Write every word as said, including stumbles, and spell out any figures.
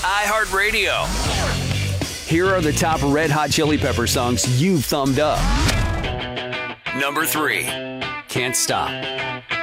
iHeartRadio. Here are the top Red Hot Chili Pepper songs you've thumbed up. Number three, Can't Stop.